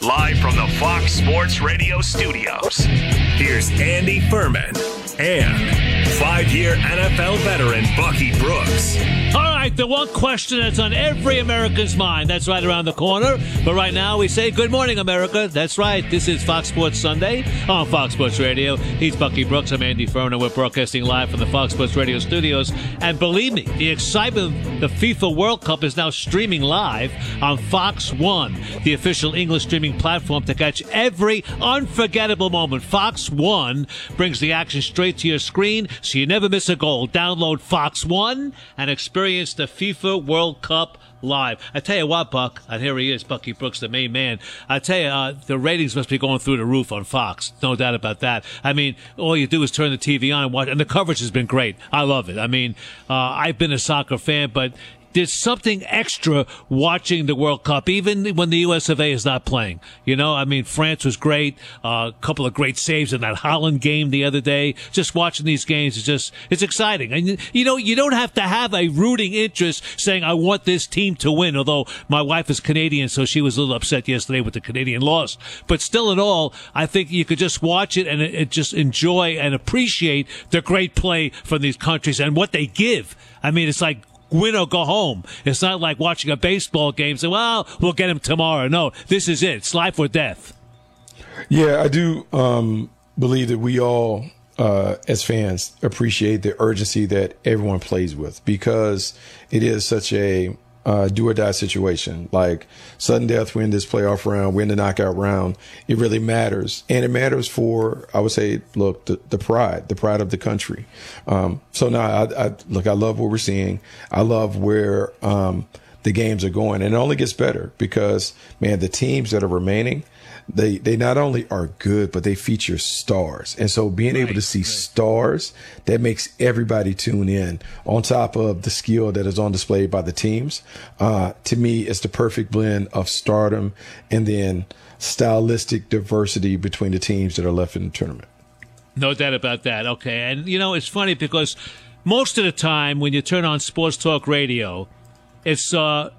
Live from the Fox Sports Radio studios, here's Andy Furman and 5-year NFL veteran Bucky Brooks. All right, the one question that's on every American's mind. That's right around the corner. But right now we say, good morning, America. That's right. This is Fox Sports Sunday on Fox Sports Radio. He's Bucky Brooks. I'm Andy Furman, and we're broadcasting live from the Fox Sports Radio studios. And believe me, the excitement of the FIFA World Cup is now streaming live on Fox One, the official English streaming platform to catch every unforgettable moment. Fox One brings the action straight to your screen, so you never miss a goal. Download Fox One and experience the FIFA World Cup live. I tell you what, Buck, and here he is, Bucky Brooks, the main man. I tell you, the ratings must be going through the roof on Fox. No doubt about that. I mean, all you do is turn the TV on and watch, and the coverage has been great. I love it. I mean, I've been a soccer fan, but there's something extra watching the World Cup, even when the U.S. of A. is not playing. You know, I mean, France was great. A couple of great saves in that Holland game the other day. Just watching these games it's exciting. And, you know, you don't have to have a rooting interest saying, I want this team to win, although my wife is Canadian, so she was a little upset yesterday with the Canadian loss. But still in all, I think you could just watch it and just enjoy and appreciate the great play from these countries and what they give. I mean, it's like, win or go home. It's not like watching a baseball game. So, well, we'll get him tomorrow. No, this is it. It's life or death. Yeah, I do believe that we all, as fans, appreciate the urgency that everyone plays with, because it is such a do or die situation. Like sudden death, win this playoff round, win the knockout round. It really matters. And it matters for, I would say, look, the pride of the country. So now I love what we're seeing. I love where, the games are going, and it only gets better because, man, the teams that are remaining, they not only are good, but they feature stars. And so being able to see stars, that makes everybody tune in, on top of the skill that is on display by the teams. To me, it's the perfect blend of stardom and then stylistic diversity between the teams that are left in the tournament. No doubt about that. Okay. And, you know, it's funny because most of the time when you turn on sports talk radio, it's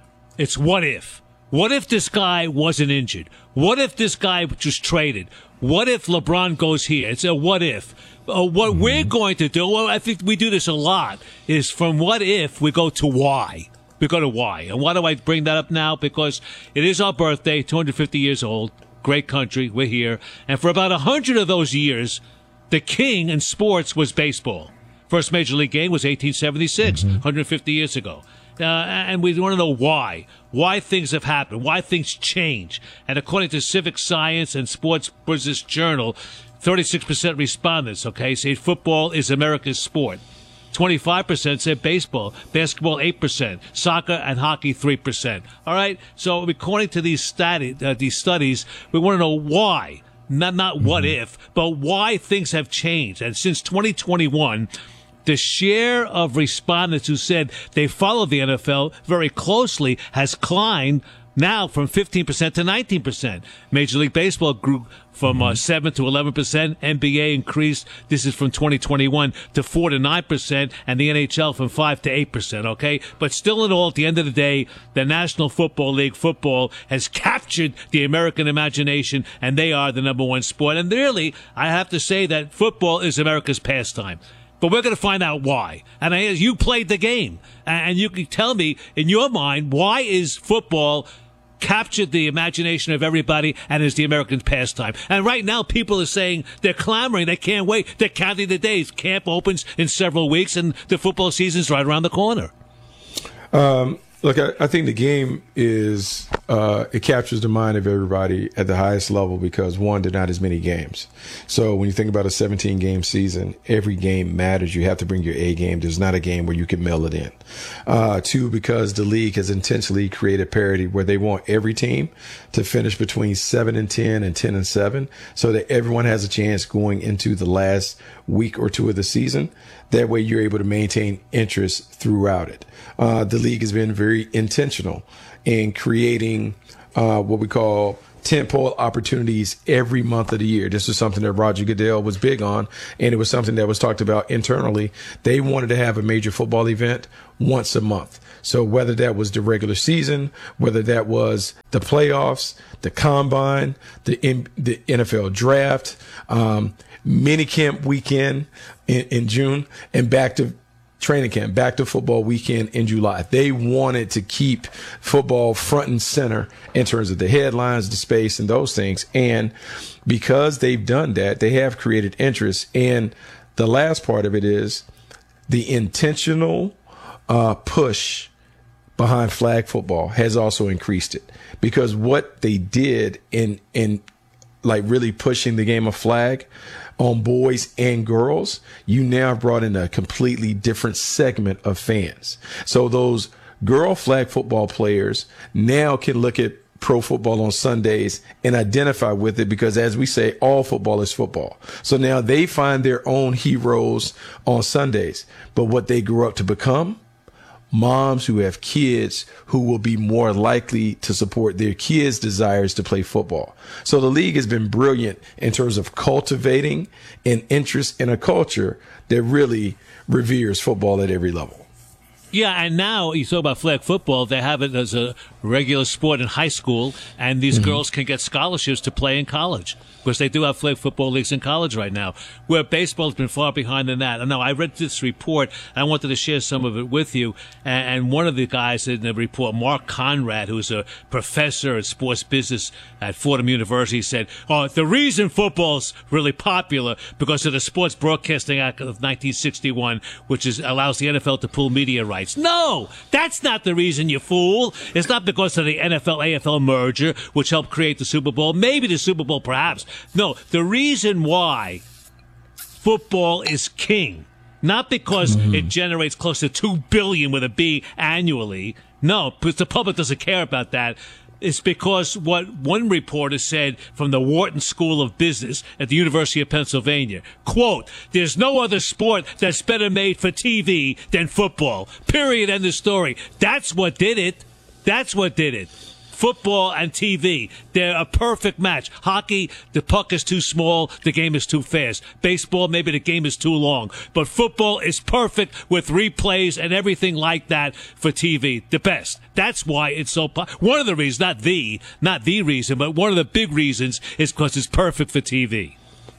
what if? What if this guy wasn't injured? What if this guy was just traded? What if LeBron goes here? It's a what if. What we're going to do, well, I think we do this a lot, is from what if we go to why. We go to why. And why do I bring that up now? Because it is our birthday, 250 years old. Great country. We're here. And for about 100 of those years, the king in sports was baseball. First Major League game was 1876, 150 years ago. And we want to know why things have happened, why things change. And according to Civic Science and Sports Business Journal, 36% respondents, say football is America's sport. 25% said baseball, basketball 8%, soccer and hockey 3%. All right, so according to these studies, we want to know why, not what if, but why things have changed. And since 2021, the share of respondents who said they follow the NFL very closely has climbed now from 15% to 19%. Major League Baseball grew from 7 to 11%. NBA increased, this is from 2021, to 4 to 9%, and the NHL from 5 to 8%, okay? But still in all, at the end of the day, the National Football League football has captured the American imagination, and they are the number one sport. And really, I have to say that football is America's pastime. But we're going to find out why. And you played the game. And you can tell me, in your mind, why is football captured the imagination of everybody and is the American pastime? And right now, people are saying they're clamoring. They can't wait. They're counting the days. Camp opens in several weeks, and the football season's right around the corner. Look, I think the game is, it captures the mind of everybody at the highest level because, one, there are not as many games. So when you think about a 17-game season, every game matters. You have to bring your A game. There's not a game where you can mail it in. Two, because the league has intentionally created parity where they want every team to finish between 7-10 and 10-7 so that everyone has a chance going into the last week or two of the season. That way you're able to maintain interest throughout it. The league has been very intentional in creating what we call tentpole opportunities every month of the year. This is something that Roger Goodell was big on, and it was something that was talked about internally. They wanted to have a major football event once a month. So whether that was the regular season, whether that was the playoffs, the combine, the NFL draft, minicamp weekend in June, and back to training camp, back to football weekend in July. They wanted to keep football front and center in terms of the headlines, the space, and those things. And because they've done that, they have created interest. And the last part of it is the intentional push behind flag football has also increased it, because what they did in like really pushing the game of flag on boys and girls, you now brought in a completely different segment of fans. So those girl flag football players now can look at pro football on Sundays and identify with it, because as we say, all football is football. So now they find their own heroes on Sundays. But what they grew up to become, moms who have kids who will be more likely to support their kids' desires to play football. So the league has been brilliant in terms of cultivating an interest in a culture that really reveres football at every level. Yeah, and now you talk about flag football. They have it as a regular sport in high school, and these girls can get scholarships to play in college, because they do have flag football leagues in college right now, where baseball has been far behind than that. And now I read this report. I wanted to share some of it with you. And one of the guys in the report, Mark Conrad, who's a professor in sports business at Fordham University, said, the reason football's really popular because of the Sports Broadcasting Act of 1961, which allows the NFL to pool media rights. No, that's not the reason, you fool. It's not because of the NFL-AFL merger, which helped create the Super Bowl. Maybe the Super Bowl, perhaps. No, the reason why football is king, not because it generates close to $2 billion with a B annually. No, because the public doesn't care about that. It's because what one reporter said from the Wharton School of Business at the University of Pennsylvania, quote, "There's no other sport that's better made for TV than football. Period. End of story." That's what did it. That's what did it. Football and TV, they're a perfect match. Hockey, the puck is too small, the game is too fast. Baseball, maybe the game is too long. But football is perfect with replays and everything like that for TV. The best. That's why it's so one of the reasons, not the reason, but one of the big reasons is because it's perfect for TV.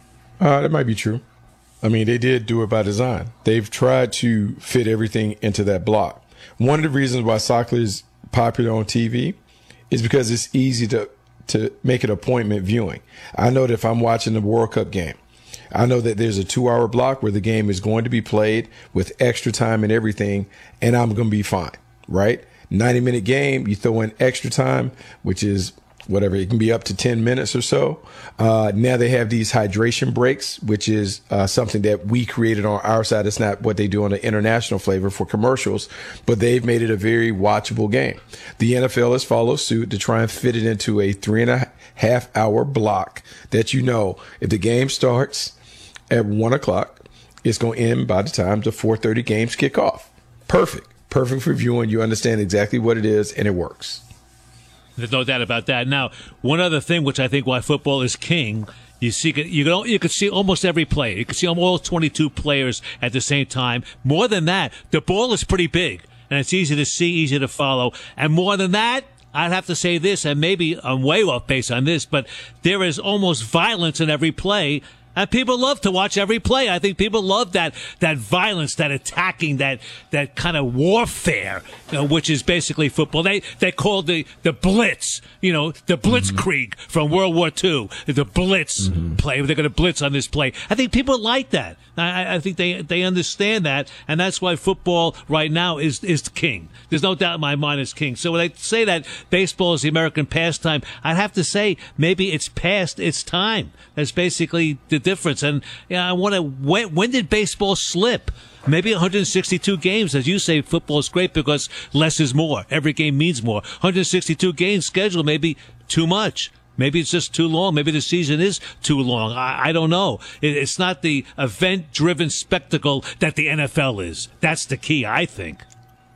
That might be true. I mean, they did do it by design. They've tried to fit everything into that block. One of the reasons why soccer is popular on TV is because it's easy to make an appointment viewing. I know that if I'm watching the World Cup game, I know that there's a 2-hour block where the game is going to be played with extra time and everything, and I'm going to be fine, right? 90-minute game, you throw in extra time, which is whatever, it can be up to 10 minutes or so. Now they have these hydration breaks, which is something that we created on our side. It's not what they do on the international flavor for commercials, but they've made it a very watchable game. The NFL has followed suit to try and fit it into a 3.5-hour block that, if the game starts at 1 o'clock, it's going to end by the time the 4:30 games kick off. Perfect for viewing. You understand exactly what it is, and it works. There's no doubt about that. Now, one other thing, which I think why football is king, you could see almost every player. You could see almost 22 players at the same time. More than that, the ball is pretty big, and it's easy to see, easy to follow. And more than that, I'd have to say this, and maybe I'm way off base on this, but there is almost violence in every play. And people love to watch every play. I think people love that violence, that attacking, that kind of warfare, which is basically football. They call the blitz, the blitzkrieg from World War II, the blitz play. They're going to blitz on this play. I think people like that. I think they understand that, and that's why football right now is king. There's no doubt in my mind it's king. So when I say that baseball is the American pastime, I'd have to say maybe it's past its time. That's basically the difference. And I want to. When did baseball slip? Maybe 162 games, as you say. Football is great because less is more. Every game means more. 162 games scheduled, maybe too much. Maybe it's just too long. Maybe the season is too long. I don't know. It's not the event-driven spectacle that the NFL is. That's the key, I think.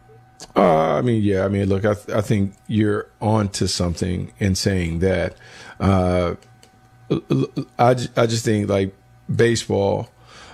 Look, I think you're on to something in saying that. I just think like baseball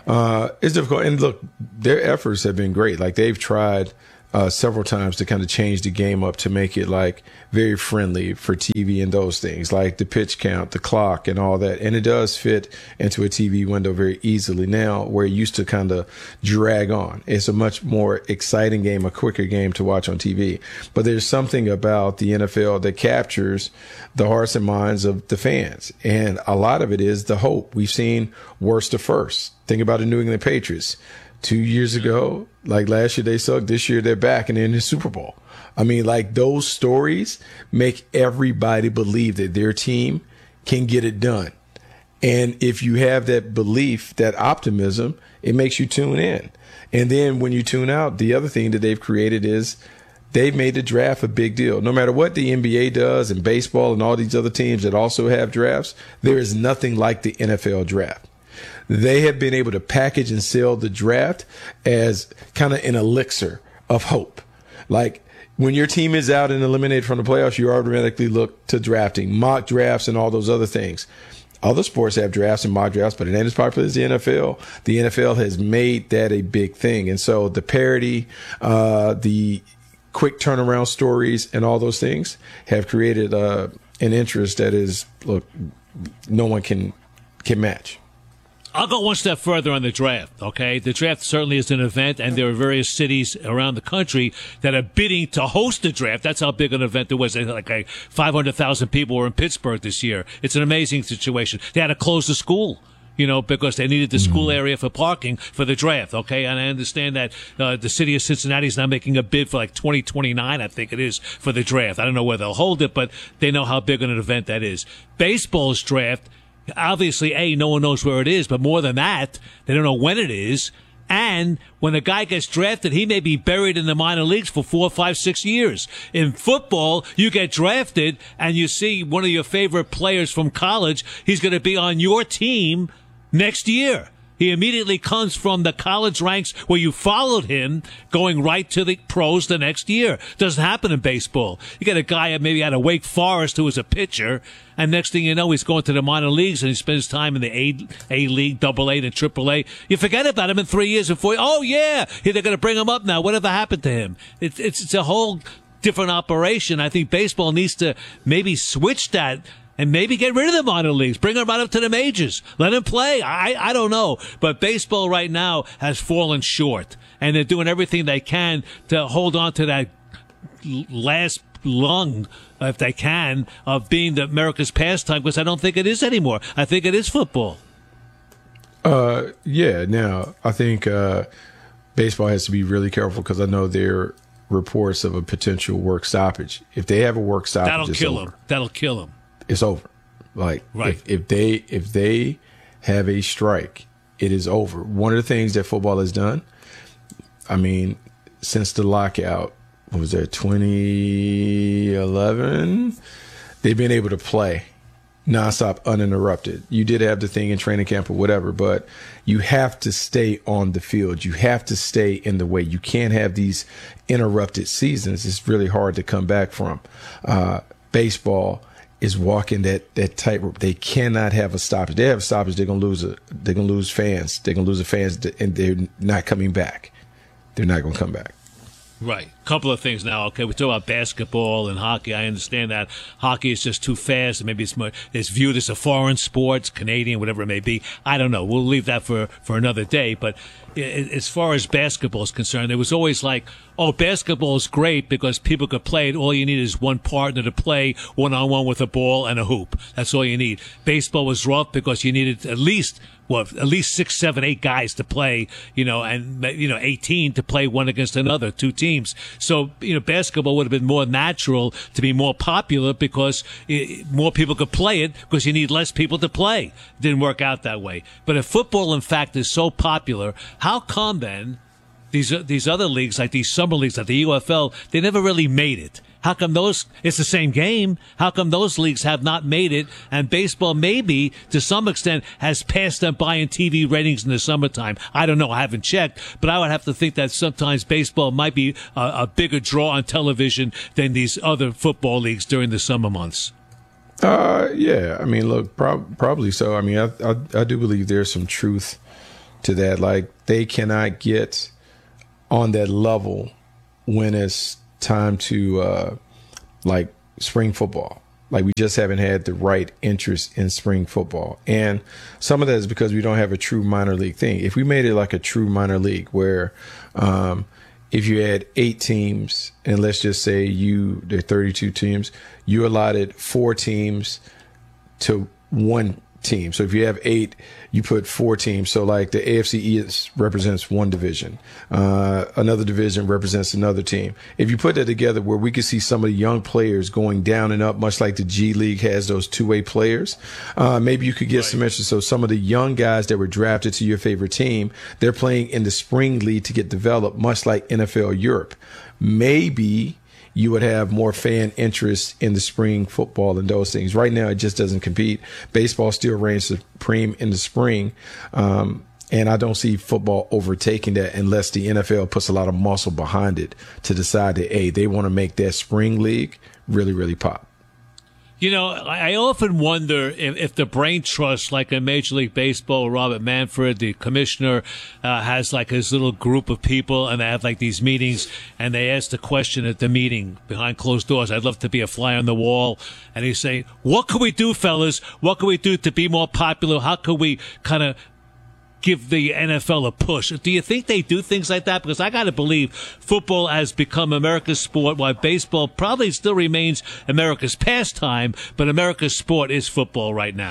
is difficult. And look, their efforts have been great. Like they've tried several times to kind of change the game up to make it like very friendly for TV and those things, like the pitch count, the clock, and all that. And it does fit into a TV window very easily now, where it used to kind of drag on. It's a much more exciting game, a quicker game to watch on TV. But there's something about the NFL that captures the hearts and minds of the fans. And a lot of it is the hope. We've seen worst to first. Think about the New England Patriots. 2 years ago, like last year they sucked. This year they're back and they're in the Super Bowl. I mean, like those stories make everybody believe that their team can get it done. And if you have that belief, that optimism, it makes you tune in. And then when you tune out, the other thing that they've created is they've made the draft a big deal. No matter what the NBA does and baseball and all these other teams that also have drafts, there is nothing like the NFL draft. They have been able to package and sell the draft as kind of an elixir of hope. Like when your team is out and eliminated from the playoffs, you automatically look to drafting, mock drafts, and all those other things. Other sports have drafts and mock drafts, but it ain't as popular as the NFL. The NFL has made that a big thing. And so the parity, the quick turnaround stories, and all those things have created an interest that is, look, no one can match. I'll go one step further on the draft, okay? The draft certainly is an event, and there are various cities around the country that are bidding to host the draft. That's how big an event it was. Like 500,000 people were in Pittsburgh this year. It's an amazing situation. They had to close the school, because they needed the school area for parking for the draft, okay? And I understand that the city of Cincinnati is now making a bid for like 2029, I think it is, for the draft. I don't know where they'll hold it, but they know how big an event that is. Baseball's draft, obviously, no one knows where it is, but more than that, they don't know when it is. And when a guy gets drafted, he may be buried in the minor leagues for 4, 5, 6 years. In football, you get drafted and you see one of your favorite players from college, he's going to be on your team next year. He immediately comes from the college ranks where you followed him, going right to the pros the next year. Doesn't happen in baseball. You get a guy maybe out of Wake Forest who was a pitcher, and next thing you know, he's going to the minor leagues and he spends time in the A League, AA, and AAA. You forget about him in 3 years and 4 years. Oh, yeah, they're going to bring him up now. Whatever happened to him? It's a whole different operation. I think baseball needs to maybe switch that and maybe get rid of the minor leagues. Bring them right up to the majors. Let them play. I don't know. But baseball right now has fallen short. And they're doing everything they can to hold on to that last lung, if they can, of being the America's pastime, because I don't think it is anymore. I think it is football. Now, I think baseball has to be really careful because I know there are reports of a potential work stoppage. If they have a work stoppage, That'll kill them. It's over. Like right. if they have a strike, it is over. One of the things that football has done, I mean, since the lockout, what was that, 2011? They've been able to play nonstop, uninterrupted. You did have the thing in training camp or whatever, but you have to stay on the field. You have to stay in the way. You can't have these interrupted seasons. It's really hard to come back from. Baseball is walking that tightrope. They cannot have a stoppage. They have a stoppage, they're gonna lose fans. They're gonna lose the fans, and they're not coming back. They're not gonna come back. Right. Couple of things now. Okay, we talk about basketball and hockey. I understand that hockey is just too fast, and maybe it's viewed as a foreign sport, it's Canadian, whatever it may be. I don't know. We'll leave that for another day. But as far as basketball is concerned, it was always like, oh, basketball is great because people could play it. All you need is one partner to play one-on-one with a ball and a hoop. That's all you need. Baseball was rough because you needed at least 6, 7, 8 guys to play, and 18 to play one against another, 2 teams. So, basketball would have been more natural to be more popular because more people could play it because you need less people to play. It didn't work out that way. But if football, in fact, is so popular, how come then these other leagues, like these summer leagues, like the UFL, they never really made it? How come it's the same game? How come those leagues have not made it? And baseball maybe to some extent has passed them by in TV ratings in the summertime. I don't know. I haven't checked, but I would have to think that sometimes baseball might be a bigger draw on television than these other football leagues during the summer months. Yeah. I mean, look, probably so. I mean, I do believe there's some truth to that. Like, they cannot get on that level when it's time to, like, spring football. Like, we just haven't had the right interest in spring football. And some of that is because we don't have a true minor league thing. If we made it like a true minor league where, if you had 8 teams, and let's just say there are 32 teams, you allotted 4 teams to 1 team. So if you have 8, you put 4 teams. So like the AFC East represents one division. Another division represents another team. If you put that together where we could see some of the young players going down and up, much like the G League has those two-way players, maybe you could get some interest. So some of the young guys that were drafted to your favorite team, they're playing in the spring league to get developed, much like NFL Europe. Maybe you would have more fan interest in the spring football and those things. Right now, it just doesn't compete. Baseball still reigns supreme in the spring. And I don't see football overtaking that unless the NFL puts a lot of muscle behind it to decide that, hey, they want to make that spring league really, really pop. You know, I often wonder if the brain trust, like in Major League Baseball, Robert Manfred, the commissioner, has like his little group of people, and they have like these meetings, and they ask the question at the meeting behind closed doors. I'd love to be a fly on the wall. And he's saying, what can we do, fellas? What can we do to be more popular? How can we kind of give the NFL a push? Do you think they do things like that? Because I got to believe football has become America's sport, while baseball probably still remains America's pastime, but America's sport is football right now.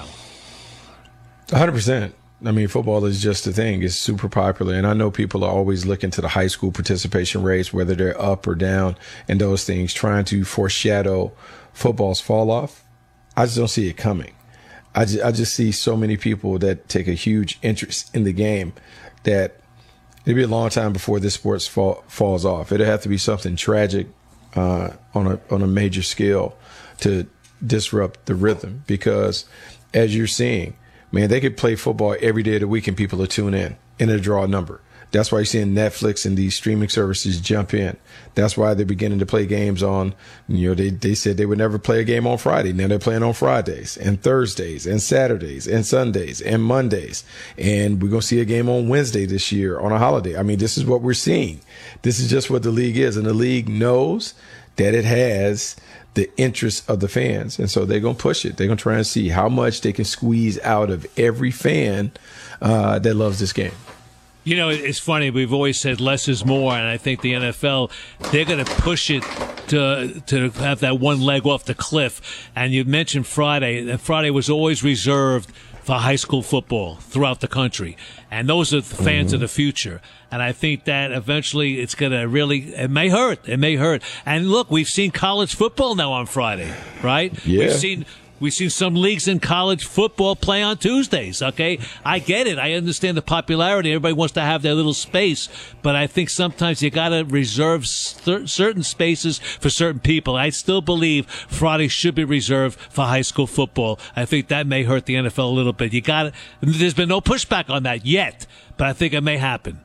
100%. I mean, football is just a thing. It's super popular. And I know people are always looking to the high school participation rates, whether they're up or down and those things, trying to foreshadow football's fall off. I just don't see it coming. I just see so many people that take a huge interest in the game that it'll be a long time before this sport falls off. It'll have to be something tragic on a major scale to disrupt the rhythm, because as you're seeing, man, they could play football every day of the week and people will tune in and it'll draw a number. That's why you're seeing Netflix and these streaming services jump in. That's why they're beginning to play games on, they said they would never play a game on Friday. Now they're playing on Fridays and Thursdays and Saturdays and Sundays and Mondays. And we're going to see a game on Wednesday this year on a holiday. I mean, this is what we're seeing. This is just what the league is. And the league knows that it has the interest of the fans. And so they're going to push it. They're going to try and see how much they can squeeze out of every fan that loves this game. You know, it's funny. We've always said less is more, and I think the NFL, they're going to push it to have that one leg off the cliff. And you mentioned Friday, and Friday was always reserved for high school football throughout the country. And those are the fans of the future. And I think that eventually it's going to really, it may hurt. It may hurt. And look, we've seen college football now on Friday, right? Yeah. We've seen some leagues in college football play on Tuesdays, okay? I get it. I understand the popularity. Everybody wants to have their little space. But I think sometimes you got to reserve certain spaces for certain people. I still believe Friday should be reserved for high school football. I think that may hurt the NFL a little bit. There's been no pushback on that yet, but I think it may happen.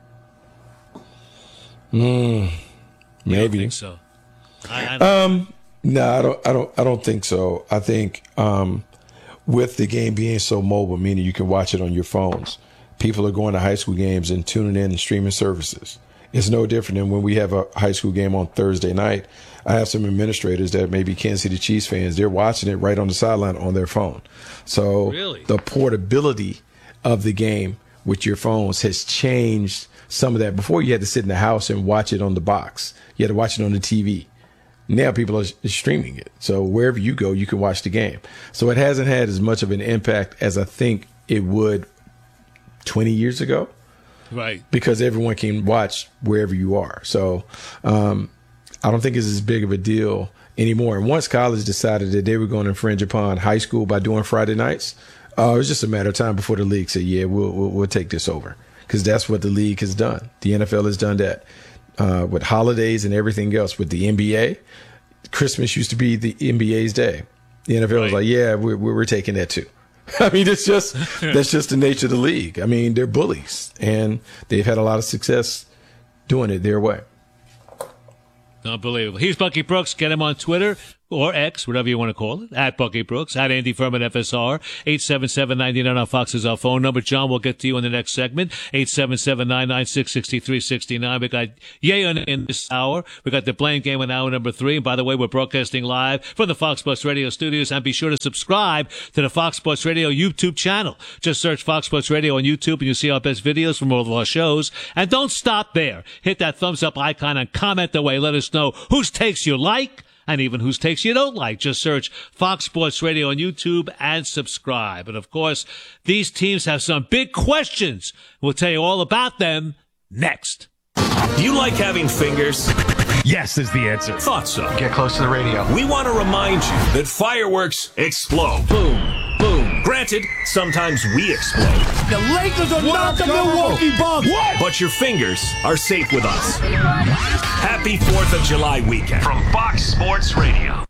Maybe. You don't think so? I don't. No, I don't think so. I think with the game being so mobile, meaning you can watch it on your phones, people are going to high school games and tuning in and streaming services. It's no different than when we have a high school game on Thursday night. I have some administrators that may be Kansas City Chiefs fans. They're watching it right on the sideline on their phone. So really? The portability of the game with your phones has changed some of that. Before, you had to sit in the house and watch it on the box. You had to watch it on the TV. Now people are streaming it. So wherever you go, you can watch the game. So it hasn't had as much of an impact as I think it would 20 years ago. Right. Because everyone can watch wherever you are. So I don't think it's as big of a deal anymore. And once college decided that they were going to infringe upon high school by doing Friday nights, it was just a matter of time before the league said, yeah, we'll take this over. Because that's what the league has done. The NFL has done that. With holidays and everything else, with the NBA, Christmas used to be the NBA's day. The NFL was like, yeah, we're taking that too. I mean, that's just the nature of the league. I mean, they're bullies, and they've had a lot of success doing it their way. Unbelievable. He's Bucky Brooks. Get him on Twitter or X, whatever you want to call it, at Bucky Brooks, at Andy Furman FSR. 877-99 on Fox is our phone number. John, we'll get to you in the next segment. 877-996-6369. We got Yay in this hour. We got the Blame Game in hour number 3. And by the way, we're broadcasting live from the Fox Sports Radio studios. And be sure to subscribe to the Fox Sports Radio YouTube channel. Just search Fox Sports Radio on YouTube and you'll see our best videos from all of our shows. And don't stop there. Hit that thumbs up icon and comment away. Let us know whose takes you like and even whose takes you don't like. Just search Fox Sports Radio on YouTube and subscribe. And, of course, these teams have some big questions. We'll tell you all about them next. Do you like having fingers? Yes is the answer. Thought so. Get close to the radio. We want to remind you that fireworks explode. Boom, boom. Granted, sometimes we explode. The Lakers are not the Milwaukee Bucks. What? But your fingers are safe with us. Happy 4th of July weekend from Fox Sports Radio.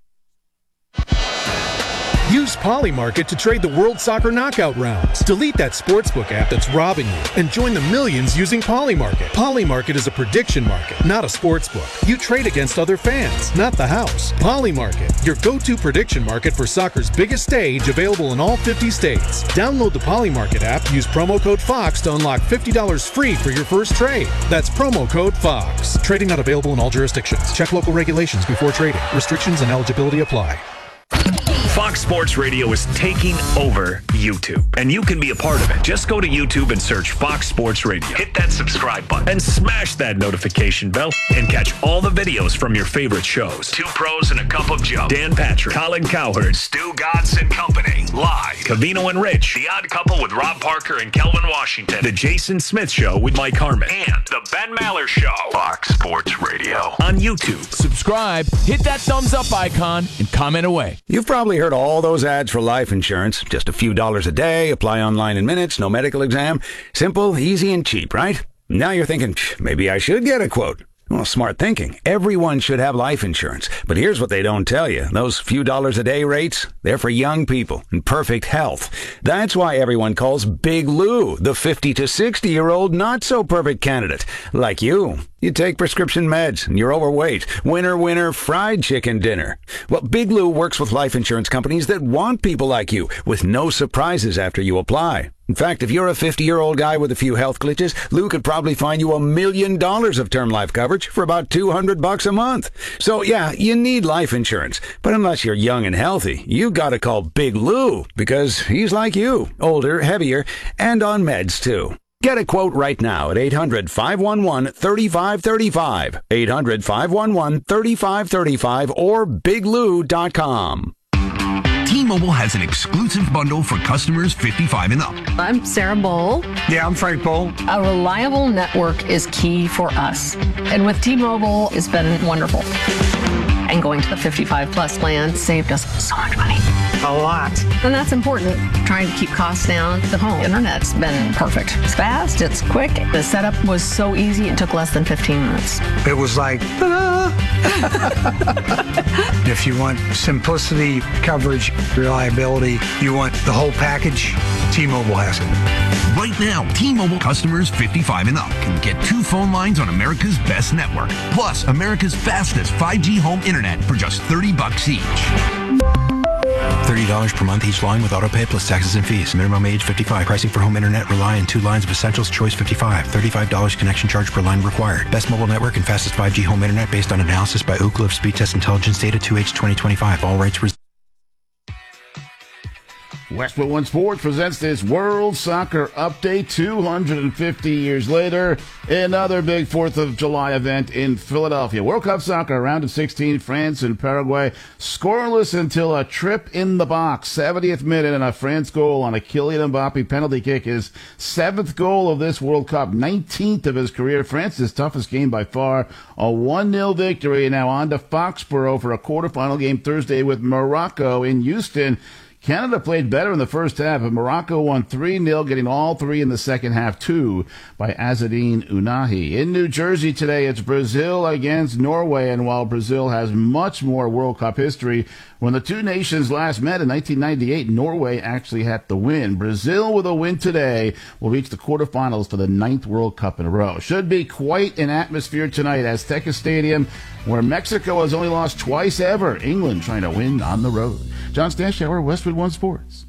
Use Polymarket to trade the World Soccer Knockout rounds. Delete that sportsbook app that's robbing you and join the millions using Polymarket. Polymarket is a prediction market, not a sportsbook. You trade against other fans, not the house. Polymarket, your go-to prediction market for soccer's biggest stage, available in all 50 states. Download the Polymarket app, use promo code FOX to unlock $50 free for your first trade. That's promo code FOX. Trading not available in all jurisdictions. Check local regulations before trading. Restrictions and eligibility apply. Fox Sports Radio is taking over YouTube, and you can be a part of it. Just go to YouTube and search Fox Sports Radio. Hit that subscribe button and smash that notification bell and catch all the videos from your favorite shows. Two Pros and a Cup of Joe. Dan Patrick, Colin Cowherd, Stu Godson and Company. Live. Cavino and Rich. The Odd Couple with Rob Parker and Kelvin Washington. The Jason Smith Show with Mike Harmon. And The Ben Maller Show. Fox Sports Radio on YouTube. Subscribe, hit that thumbs up icon, and comment away. You've probably heard all those ads for life insurance. Just a few dollars a day, apply online in minutes, no medical exam. Simple, easy, and cheap, right? Now you're thinking, maybe I should get a quote. Well, smart thinking. Everyone should have life insurance. But here's what they don't tell you. Those few dollars a day rates, they're for young people in perfect health. That's why everyone calls Big Lou the 50 to 60-year-old not-so-perfect candidate. Like you. You take prescription meds, and you're overweight. Winner, fried chicken dinner. Well, Big Lou works with life insurance companies that want people like you, with no surprises after you apply. In fact, if you're a 50-year-old guy with a few health glitches, Lou could probably find you $1 million of term life coverage for about $200 a month. So, yeah, you need life insurance. But unless you're young and healthy, you gotta call Big Lou, because he's like you, older, heavier, and on meds, too. Get a quote right now at 800-511-3535, 800-511-3535, or biglou.com. T-Mobile has an exclusive bundle for customers 55 and up. I'm Sarah Bowl. Yeah, I'm Frank Bowl. A reliable network is key for us. And with T-Mobile, it's been wonderful. And going to the 55 plus plan saved us so much money. A lot. And that's important. Trying to keep costs down. The home internet's been perfect. It's fast, it's quick. The setup was so easy, it took less than 15 minutes. It was like, ta-da! If you want simplicity, coverage, reliability, you want the whole package, T-Mobile has it. Right now, T-Mobile customers 55 and up can get 2 phone lines on America's best network, plus America's fastest 5G home internet for just $30 each. $30 per month each line with autopay plus taxes and fees. Minimum age 55. Pricing for home internet rely on 2 lines of Essentials Choice 55. $35 connection charge per line required. Best mobile network and fastest 5G home internet based on analysis by Ookla of Speed Test Intelligence data 2H 2025. All rights reserved. Westwood One Sports presents this World Soccer Update 250 years later. Another big 4th of July event in Philadelphia. World Cup Soccer, round of 16, France and Paraguay. Scoreless until a trip in the box. 70th minute and a France goal on a Kylian Mbappe penalty kick. His 7th goal of this World Cup, 19th of his career. France's toughest game by far. A 1-0 victory. Now on to Foxborough for a quarterfinal game Thursday with Morocco in Houston. Canada played better in the first half, but Morocco won 3-0, getting all three in the second half, 2 by Azzedine Ounahi. In New Jersey today, it's Brazil against Norway, and while Brazil has much more World Cup history, when the two nations last met in 1998, Norway actually had the win. Brazil, with a win today, will reach the quarterfinals for the 9th World Cup in a row. Should be quite an atmosphere tonight at Azteca Stadium, where Mexico has only lost twice ever. England trying to win on the road. John Stashower, Westwood One Sports.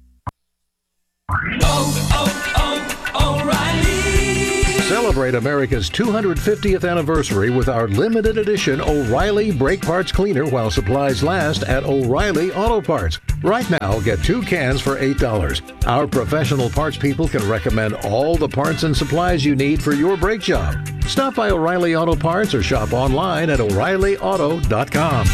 Celebrate America's 250th anniversary with our limited edition O'Reilly Brake Parts Cleaner while supplies last at O'Reilly Auto Parts. Right now, get 2 cans for $8. Our professional parts people can recommend all the parts and supplies you need for your brake job. Stop by O'Reilly Auto Parts or shop online at O'ReillyAuto.com.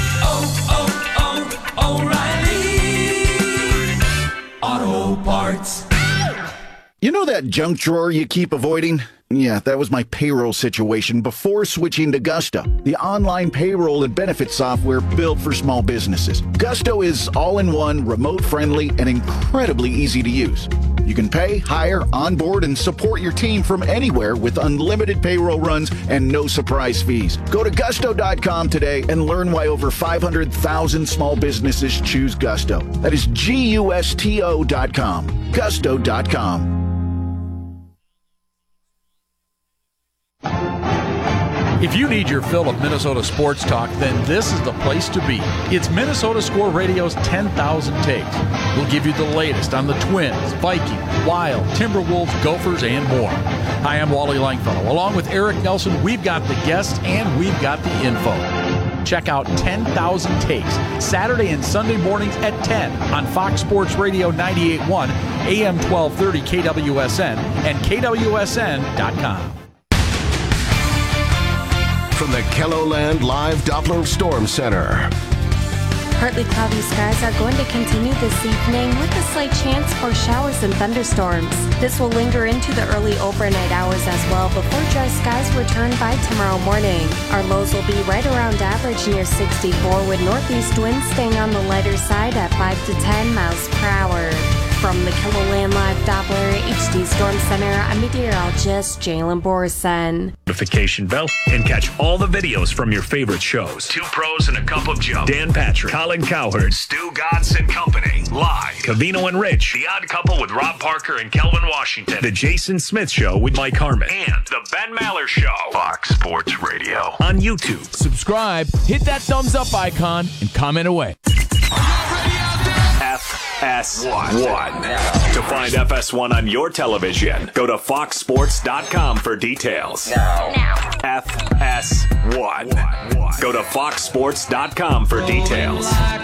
O'Reilly Auto Parts. You know that junk drawer you keep avoiding? Yeah, that was my payroll situation before switching to Gusto, the online payroll and benefits software built for small businesses. Gusto is all-in-one, remote-friendly, and incredibly easy to use. You can pay, hire, onboard, and support your team from anywhere with unlimited payroll runs and no surprise fees. Go to Gusto.com today and learn why over 500,000 small businesses choose Gusto. That is Gusto.com. Gusto.com. If you need your fill of Minnesota sports talk, then this is the place to be. It's Minnesota Score Radio's 10,000 Takes. We'll give you the latest on the Twins, Vikings, Wild, Timberwolves, Gophers, and more. Hi, I'm Wally Langfellow. Along with Eric Nelson, we've got the guests and we've got the info. Check out 10,000 Takes, Saturday and Sunday mornings at 10 on Fox Sports Radio 98.1, AM 1230 KWSN, and KWSN.com. From the KELOLAND Live Doppler Storm Center. Partly cloudy skies are going to continue this evening with a slight chance for showers and thunderstorms. This will linger into the early overnight hours as well before dry skies return by tomorrow morning. Our lows will be right around average near 64 with northeast winds staying on the lighter side at 5 to 10 miles per hour. From the KELOLAND Live Doppler HD Storm Center, I'm meteorologist Jalen Borson. Notification bell and catch all the videos from your favorite shows. Two Pros and a Cup of Joe. Dan Patrick, Colin Cowherd, Stu Gatz and Company. Live. Cavino and Rich. The Odd Couple with Rob Parker and Kelvin Washington. The Jason Smith Show with Mike Harmon. And The Ben Maller Show. Fox Sports Radio. On YouTube. Subscribe, hit that thumbs up icon, and comment away. FS1. To find FS1 on your television, go to foxsports.com for details. Now. FS1. Go to foxsports.com for details.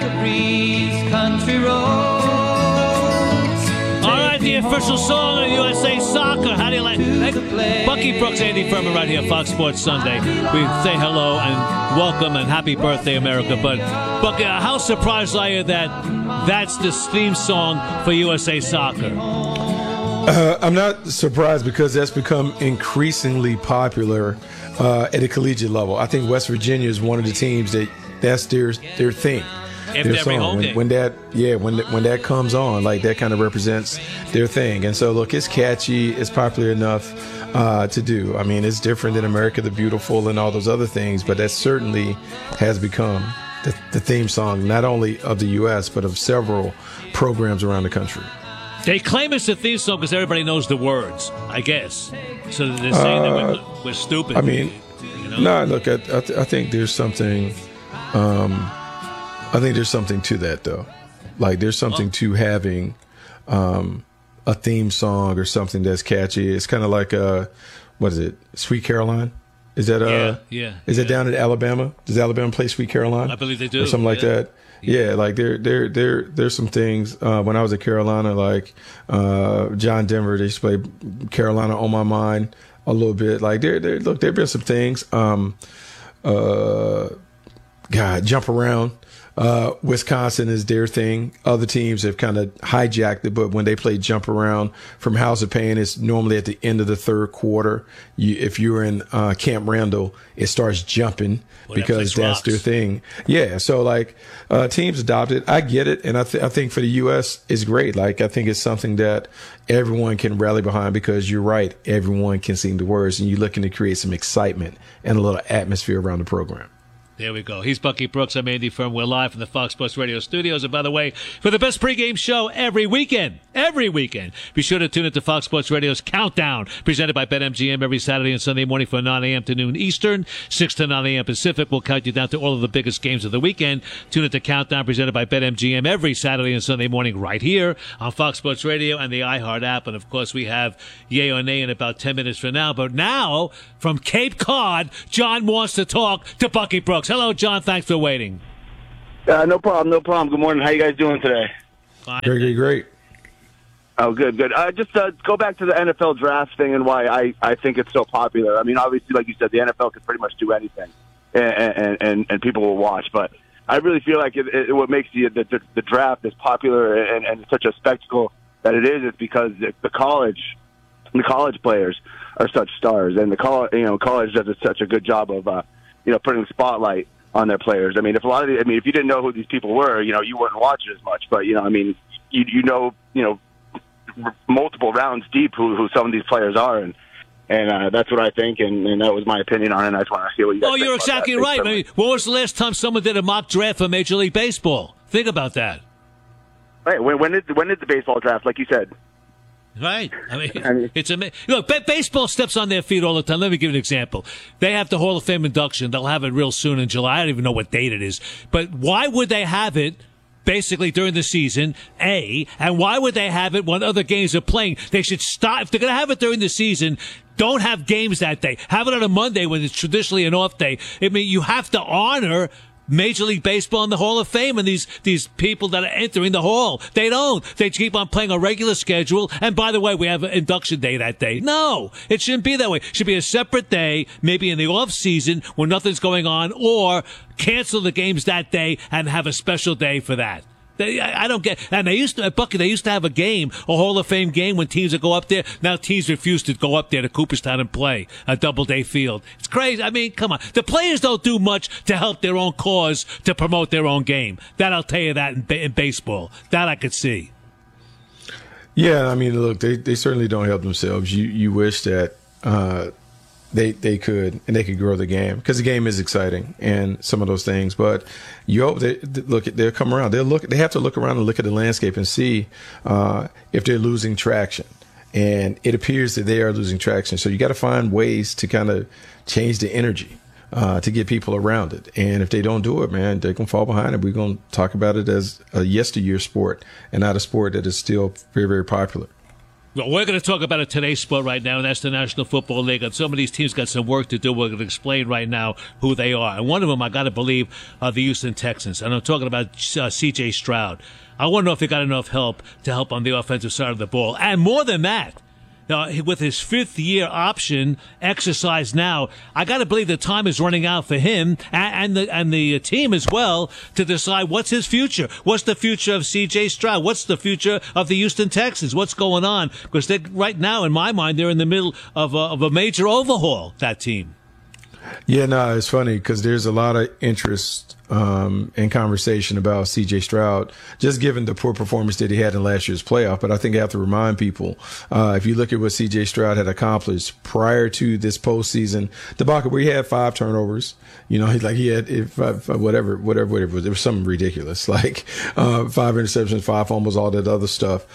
All right, the official song of USA Soccer. How do you like it? Bucky Brooks, Andy Furman right here, Fox Sports Sunday. We say hello and welcome and happy birthday, America. But, Bucky, how surprised are you that that's the theme song for USA Soccer? I'm not surprised because that's become increasingly popular at a collegiate level. I think West Virginia is one of the teams that's their thing. If every home game. When that comes on, like that kind of represents their thing. And so look, it's catchy, it's popular enough to do. I mean, it's different than America the Beautiful and all those other things, but that certainly has become the theme song not only of the U.S. but of several programs around the country. They claim it's the theme song because everybody knows the words, I guess. So they're saying that we're stupid. I mean, look, I think there's something. I think there's something to that, though. Like, there's something to having a theme song or something that's catchy. It's kind of like what is it? Sweet Caroline? Is that Is it down in Alabama? Does Alabama play Sweet Caroline? I believe they do, or something like that. Yeah, like there's some things when I was at Carolina, like John Denver, they used to play Carolina on My Mind a little bit. Like there've been some things. God, Jump Around. Wisconsin is their thing. Other teams have kind of hijacked it, but when they play jump around from House of Pain, it's normally at the end of the third quarter. If you're in Camp Randall, it starts jumping because that's their thing. Yeah, so like teams adopt it. I get it, and I think for the U.S. it's great. Like I think it's something that everyone can rally behind because you're right. Everyone can sing the words, and you're looking to create some excitement and a little atmosphere around the program. There we go. He's Bucky Brooks. I'm Andy Firm. We're live from the Fox Sports Radio studios. And by the way, for the best pregame show every weekend, be sure to tune into Fox Sports Radio's Countdown, presented by BetMGM every Saturday and Sunday morning from 9 a.m. to noon Eastern, 6 to 9 a.m. Pacific. We'll count you down to all of the biggest games of the weekend. Tune into Countdown, presented by BetMGM every Saturday and Sunday morning right here on Fox Sports Radio and the iHeart app. And, of course, we have Yay or Nay in about 10 minutes from now. But now, from Cape Cod, John wants to talk to Bucky Brooks. Hello, John. Thanks for waiting. No problem. Good morning. How you guys doing today? Fine. Great. Oh, good. Just go back to the NFL draft thing and why I think it's so popular. I mean, obviously, like you said, the NFL can pretty much do anything, and people will watch. But I really feel like what makes the draft as popular and such a spectacle that it is because the college players are such stars, and the college does such a good job of putting the spotlight on their players. I mean, if you didn't know who these people were, you wouldn't watch it as much. But multiple rounds deep who some of these players are, and that's what I think, and that was my opinion on it. And I just want to hear what you guys think. You're exactly right. I mean, when was the last time someone did a mock draft for Major League Baseball? Think about that. Right. When did the baseball draft, like you said? Right. I mean, it's amazing. Look, baseball steps on their feet all the time. Let me give you an example. They have the Hall of Fame induction. They'll have it real soon in July. I don't even know what date it is. But why would they have it basically during the season, A? And why would they have it when other games are playing? They should stop. If they're going to have it during the season, don't have games that day. Have it on a Monday when it's traditionally an off day. I mean, you have to honor Major League Baseball in the Hall of Fame and these people that are entering the hall. They don't. They keep on playing a regular schedule. And by the way, we have an induction day that day. No, it shouldn't be that way. It should be a separate day, maybe in the off season when nothing's going on, or cancel the games that day and have a special day for that. I don't get, and they used to have a game, a Hall of Fame game when teams would go up there. Now teams refuse to go up there to Cooperstown and play a Doubleday Field. It's crazy. I mean, come on. The players don't do much to help their own cause, to promote their own game. That I'll tell you that in baseball. That I could see. Yeah, I mean, look, they certainly don't help themselves. You wish that they could, and they could grow the game, because the game is exciting and some of those things. But you hope they'll come around. They have to look around and look at the landscape and see if they're losing traction. And it appears that they are losing traction. So you got to find ways to kind of change the energy to get people around it. And if they don't do it, man, they're going to fall behind it. We're going to talk about it as a yesteryear sport and not a sport that is still very, very popular. Well, we're going to talk about a today's sport right now, and that's the National Football League. And some of these teams got some work to do. We're going to explain right now who they are. And one of them, I got to believe, are the Houston Texans. And I'm talking about C.J. Stroud. I want to know if they got enough help to help on the offensive side of the ball. And more than that, with his fifth-year option exercised now, I got to believe the time is running out for him and the team as well to decide what's his future. What's the future of C.J. Stroud? What's the future of the Houston Texans? What's going on? Because right now, in my mind, they're in the middle of a major overhaul, that team. Yeah, no, it's funny because there's a lot of interest and conversation about C.J. Stroud, just given the poor performance that he had in last year's playoff. But I think I have to remind people, if you look at what C.J. Stroud had accomplished prior to this postseason debacle, where he had 5 turnovers, he had whatever it was. It was something ridiculous, like 5 interceptions, 5 fumbles, all that other stuff.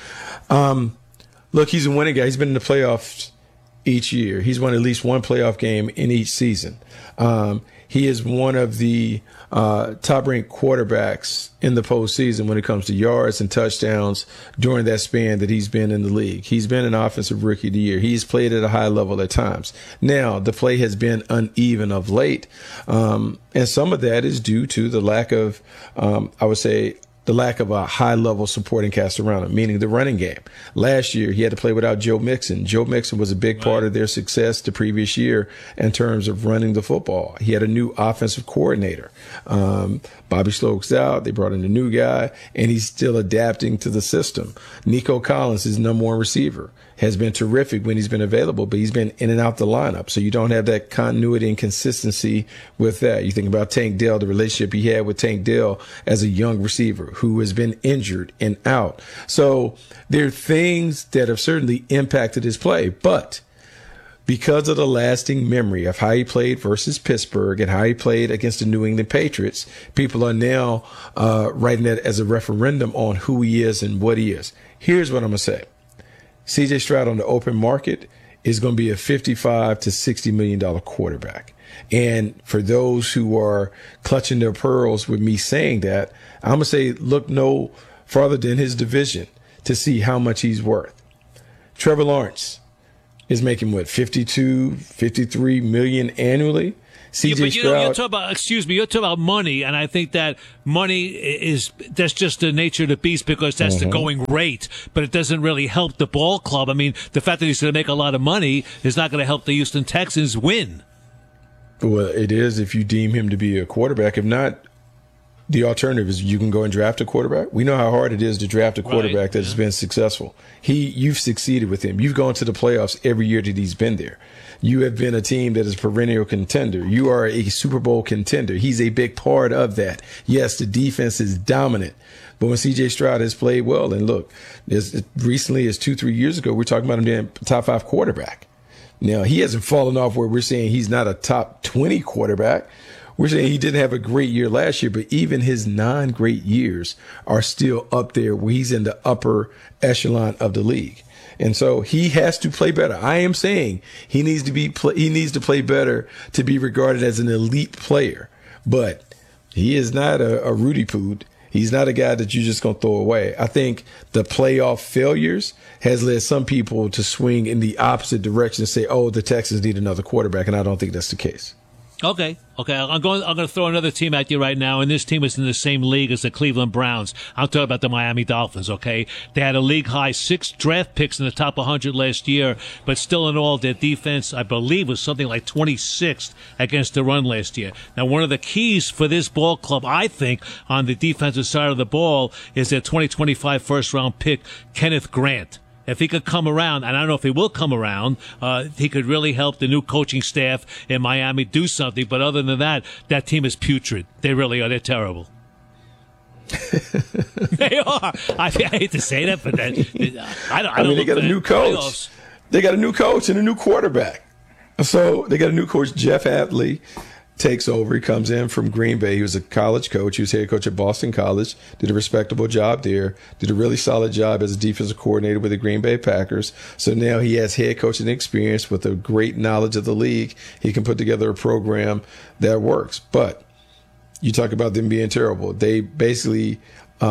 Look, he's a winning guy. He's been in the playoffs each year. He's won at least one playoff game in each season. He is one of the top-ranked quarterbacks in the postseason when it comes to yards and touchdowns during that span that he's been in the league. He's been an offensive rookie of the year. He's played at a high level at times. Now, the play has been uneven of late, and some of that is due to the lack of, the lack of a high-level supporting cast around him, meaning the running game. Last year, he had to play without Joe Mixon. Joe Mixon was a big part of their success the previous year in terms of running the football. He had a new offensive coordinator. Bobby Stokes out. They brought in a new guy, and he's still adapting to the system. Nico Collins is number one receiver. Has been terrific when he's been available, but he's been in and out the lineup. So you don't have that continuity and consistency with that. You think about Tank Dell, the relationship he had with Tank Dell as a young receiver who has been injured and out. So there are things that have certainly impacted his play, but because of the lasting memory of how he played versus Pittsburgh and how he played against the New England Patriots, people are now writing that as a referendum on who he is and what he is. Here's what I'm going to say. C.J. Stroud on the open market is going to be a $55 to $60 million quarterback. And for those who are clutching their pearls with me saying that, I'm going to say look no farther than his division to see how much he's worth. Trevor Lawrence is making what, 52, 53 million annually? But you're talking about money, and I think that money that's just the nature of the beast because that's the going rate, but it doesn't really help the ball club. I mean, the fact that he's going to make a lot of money is not going to help the Houston Texans win. Well, it is if you deem him to be a quarterback. If not, the alternative is you can go and draft a quarterback. We know how hard it is to draft a quarterback that's been successful. You've succeeded with him. You've gone to the playoffs every year that he's been there. You have been a team that is a perennial contender. You are a Super Bowl contender. He's a big part of that. Yes, the defense is dominant. But when C.J. Stroud has played well, and look, as recently as 2-3 years ago, we're talking about him being a top 5 quarterback. Now, he hasn't fallen off where we're saying he's not a top 20 quarterback. We're saying he didn't have a great year last year, but even his non-great years are still up there where he's in the upper echelon of the league. And so he has to play better. I am saying he needs to play better to be regarded as an elite player. But he is not a Rudy Pood. He's not a guy that you're just going to throw away. I think the playoff failures has led some people to swing in the opposite direction and say, oh, the Texans need another quarterback. And I don't think that's the case. Okay. I'm going to throw another team at you right now, and this team is in the same league as the Cleveland Browns. I'm talking about the Miami Dolphins, okay? They had a league-high 6 draft picks in the top 100 last year, but still in all, their defense, I believe, was something like 26th against the run last year. Now, one of the keys for this ball club, I think, on the defensive side of the ball is their 2025 first-round pick, Kenneth Grant. If he could come around, and I don't know if he will come around, he could really help the new coaching staff in Miami do something. But other than that, that team is putrid. They really are. They're terrible. They are. I hate to say that, but I don't they got a new coach. Playoffs. They got a new coach and a new quarterback. So they got a new coach, Jeff Hadley. Takes over. He comes in from Green Bay. He was a college coach. He was head coach at Boston College. Did a respectable job there. Did a really solid job as a defensive coordinator with the Green Bay Packers. So now he has head coaching experience with a great knowledge of the league. He can put together a program that works. But you talk about them being terrible. They basically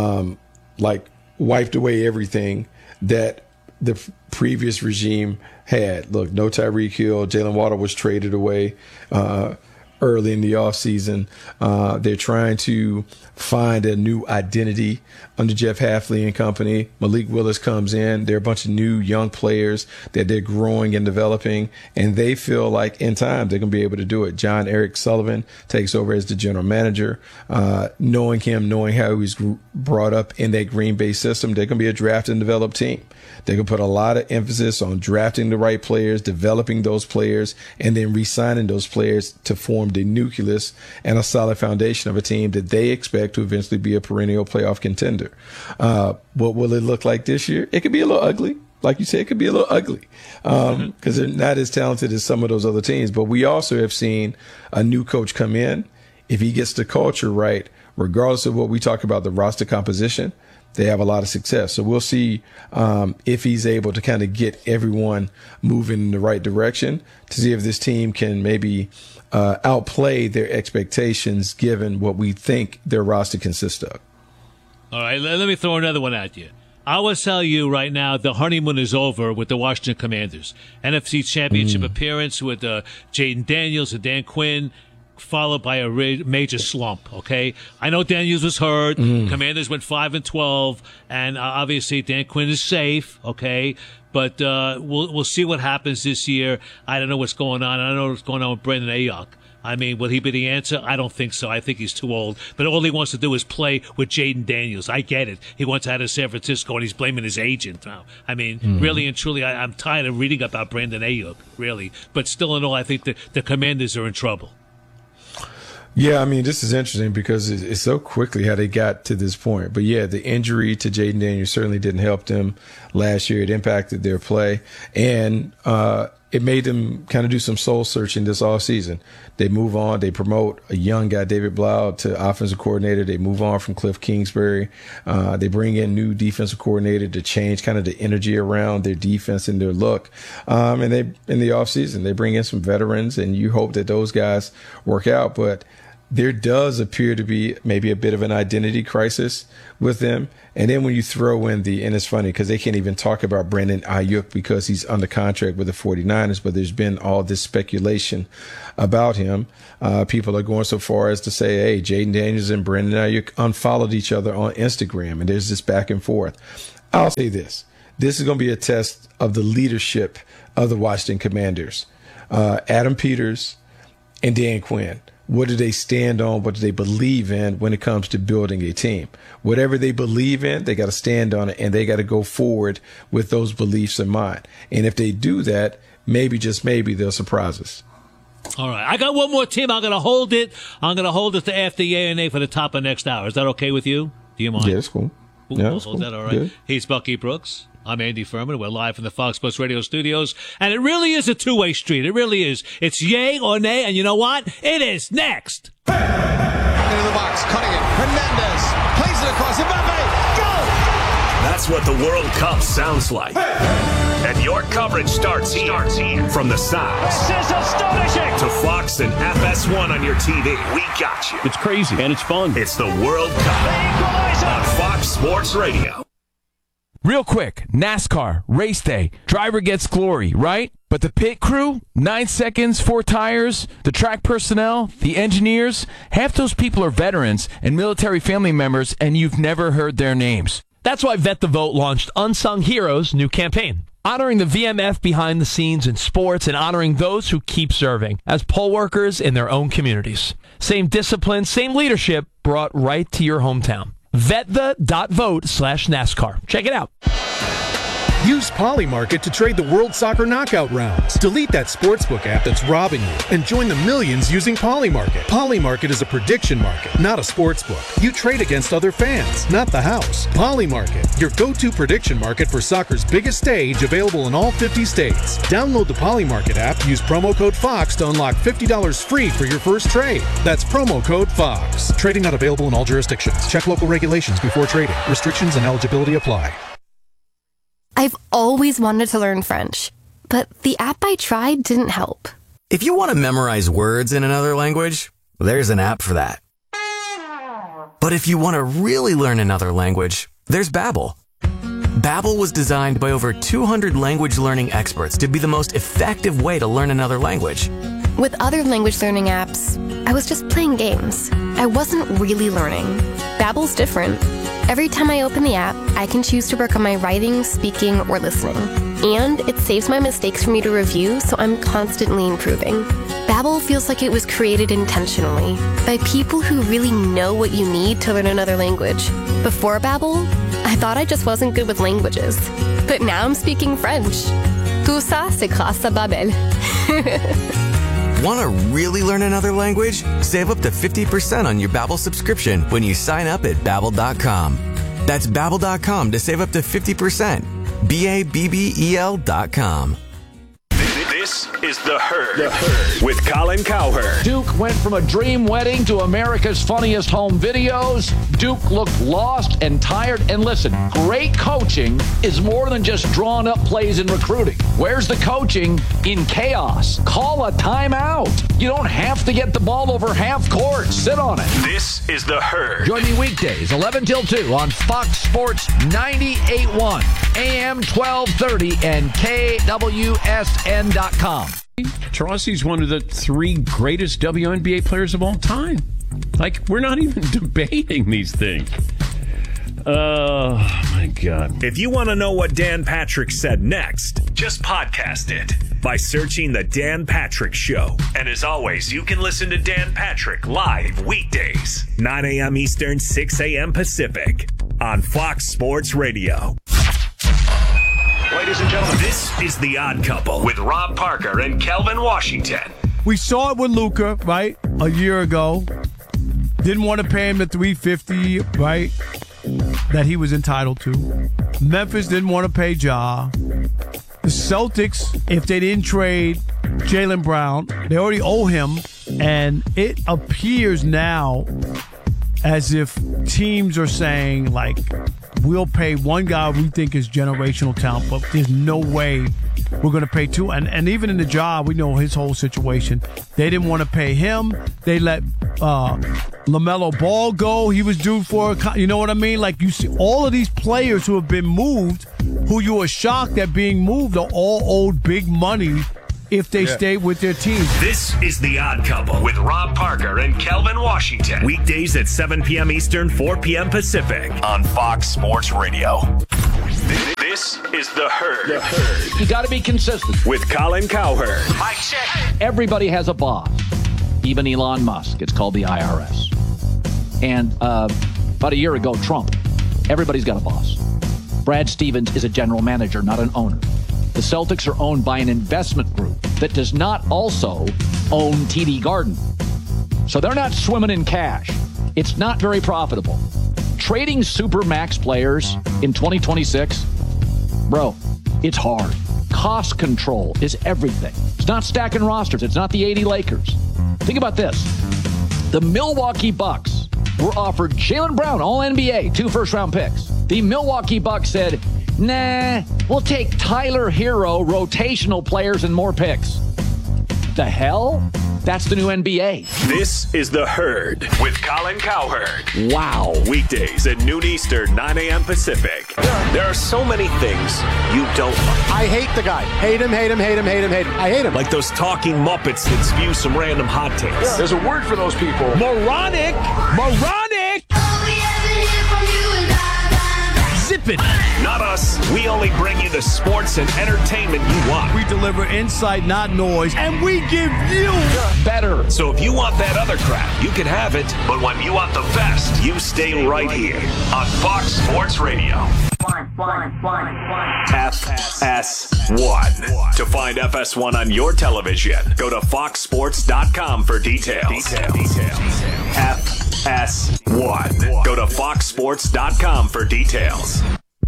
wiped away everything that the previous regime had. Look, no Tyreek Hill. Jalen Waddle was traded away early in the offseason. They're trying to find a new identity under Jeff Hafley and company. Malik Willis comes in. There are a bunch of new young players that they're growing and developing, and they feel like in time they're going to be able to do it. John Eric Sullivan takes over as the general manager. Knowing him, knowing how he was brought up in that Green Bay system, they're going to be a draft and develop team. They're going to put a lot of emphasis on drafting the right players, developing those players, and then re-signing those players to form the nucleus and a solid foundation of a team that they expect to eventually be a perennial playoff contender. What will it look like this year? It could be a little ugly. Like you said, it could be a little ugly because they're not as talented as some of those other teams. But we also have seen a new coach come in. If he gets the culture right, regardless of what we talk about, the roster composition, they have a lot of success. So we'll see if he's able to kind of get everyone moving in the right direction to see if this team can maybe outplay their expectations given what we think their roster consists of. All right, let me throw another one at you. I will tell you right now, the honeymoon is over with the Washington Commanders. NFC Championship appearance with Jaden Daniels and Dan Quinn, followed by a major slump, okay? I know Daniels was hurt. Commanders went 5-12, and obviously Dan Quinn is safe, okay? But we'll see what happens this year. I don't know what's going on. I don't know what's going on with Brandon Ayuk. I mean, will he be the answer? I don't think so. I think he's too old. But all he wants to do is play with Jaden Daniels. I get it. He wants out of San Francisco, and he's blaming his agent now. I mean, really and truly, I'm tired of reading about Brandon Ayuk, really. But still in all, I think the Commanders are in trouble. Yeah, I mean, this is interesting because it's so quickly how they got to this point. But yeah, the injury to Jaden Daniels certainly didn't help them last year. It impacted their play, and it made them kind of do some soul searching this offseason. They move on. They promote a young guy, David Blau, to offensive coordinator. They move on from Cliff Kingsbury. They bring in new defensive coordinator to change kind of the energy around their defense and their look. And they, in the offseason, they bring in some veterans, and you hope that those guys work out. But there does appear to be maybe a bit of an identity crisis with them. And then when you throw in and it's funny because they can't even talk about Brandon Ayuk because he's under contract with the 49ers, but there's been all this speculation about him. People are going so far as to say, hey, Jaden Daniels and Brandon Ayuk unfollowed each other on Instagram, and there's this back and forth. I'll say this. This is going to be a test of the leadership of the Washington Commanders. Adam Peters and Dan Quinn. What do they stand on? What do they believe in when it comes to building a team? Whatever they believe in, they got to stand on it, and they got to go forward with those beliefs in mind. And if they do that, maybe, just maybe, they'll surprise us. All right. I got one more team. I'm going to hold it. I'm going to hold it to after A&A for the top of next hour. Is that okay with you? Do you mind? Yeah, that's cool. We'll hold that all right. Good. He's Bucky Brooks. I'm Andy Furman. We're live from the Fox Sports Radio studios. And it really is a two-way street. It really is. It's yay or nay. And you know what? It is next. Into the box. Cutting it. Hernandez. Plays it across. Mbappe. Go! That's what the World Cup sounds like. And your coverage starts here. From the sounds. This is astonishing. To Fox and FS1 on your TV. We got you. It's crazy and it's fun. It's the World Cup on Fox Sports Radio. Real quick, NASCAR, race day, driver gets glory, right? But the pit crew, 9 seconds, 4 tires, the track personnel, the engineers, half those people are veterans and military family members, and you've never heard their names. That's why Vet the Vote launched Unsung Heroes' new campaign, honoring the VMF behind the scenes in sports and honoring those who keep serving as poll workers in their own communities. Same discipline, same leadership brought right to your hometown. VetThe.vote/NASCAR. Check it out. Use Polymarket to trade the World Soccer Knockout rounds. Delete that sportsbook app that's robbing you and join the millions using Polymarket. Polymarket is a prediction market, not a sportsbook. You trade against other fans, not the house. Polymarket, your go-to prediction market for soccer's biggest stage, available in all 50 states. Download the Polymarket app, use promo code FOX to unlock $50 free for your first trade. That's promo code FOX. Trading not available in all jurisdictions. Check local regulations before trading. Restrictions and eligibility apply. I've always wanted to learn French, but the app I tried didn't help. If you want to memorize words in another language, there's an app for that. But if you want to really learn another language, there's Babbel. Babbel was designed by over 200 language learning experts to be the most effective way to learn another language. With other language learning apps, I was just playing games. I wasn't really learning. Babbel's different. Every time I open the app, I can choose to work on my writing, speaking, or listening. And it saves my mistakes for me to review, so I'm constantly improving. Babbel feels like it was created intentionally by people who really know what you need to learn another language. Before Babbel, I thought I just wasn't good with languages. But now I'm speaking French. Tout ça, c'est grâce à Babbel. Want to really learn another language? Save up to 50% on your Babbel subscription when you sign up at Babbel.com. That's Babbel.com to save up to 50%. Babbel.com. This is The Herd with Colin Cowherd. Duke went from a dream wedding to America's Funniest Home Videos. Duke looked lost and tired. And listen, great coaching is more than just drawing up plays in recruiting. Where's the coaching? In chaos. Call a timeout. You don't have to get the ball over half court. Sit on it. This is The Herd. Join me weekdays, 11 till 2 on Fox Sports 98.1, AM 1230, and KWSN.com. Taurasi's one of the 3 greatest WNBA players of all time. Like, we're not even debating these things. Oh, my God. If you want to know what Dan Patrick said next, just podcast it by searching The Dan Patrick Show. And as always, you can listen to Dan Patrick live weekdays, 9 a.m. Eastern, 6 a.m. Pacific on Fox Sports Radio. Ladies and gentlemen, this is The Odd Couple with Rob Parker and Kelvin Washington. We saw it with Luka, right, a year ago. Didn't want to pay him the $350, right, that he was entitled to. Memphis didn't want to pay Ja. The Celtics, if they didn't trade Jaylen Brown, they already owe him. And it appears now as if teams are saying, like, we'll pay one guy we think is generational talent, but there's no way we're going to pay two. And even in the job, we know his whole situation. They didn't want to pay him. They let LaMelo Ball go. He was due for you know what I mean? Like, you see all of these players who have been moved, who you were shocked at being moved, are all owed big money if they stay with their teams. This is The Odd Couple with Rob Parker and Kelvin Washington. Weekdays at 7 p.m. Eastern, 4 p.m. Pacific on Fox Sports Radio. This is The Herd. The Herd. You got to be consistent. With Colin Cowherd. Mike check. Everybody has a boss. Even Elon Musk. It's called the IRS. And about a year ago, Trump. Everybody's got a boss. Brad Stevens is a general manager, not an owner. The Celtics are owned by an investment group that does not also own TD Garden. So they're not swimming in cash. It's not very profitable. Trading Supermax players in 2026, bro, it's hard. Cost control is everything. It's not stacking rosters. It's not the 80 Lakers. Think about this. The Milwaukee Bucks were offered Jaylen Brown, All-NBA, 2 first-round picks. The Milwaukee Bucks said, nah, we'll take Tyler Hero, rotational players, and more picks. The hell? That's the new NBA. This is The Herd with Colin Cowherd. Wow. Weekdays at noon Eastern, 9 a.m. Pacific. There are so many things you don't like. I hate the guy. Hate him, hate him, hate him, hate him, hate him. I hate him. Like those talking Muppets that spew some random hot takes. Yeah. There's a word for those people. Moronic! Moronic! Zip it. Not us. We only bring you the sports and entertainment you want. We deliver insight, not noise, and we give you better. So if you want that other crap, you can have it. But when you want the best, you stay right here on Fox Sports Radio. FS1. To find FS1 on your television, go to foxsports.com for details. FS1. Go to foxsports.com for details.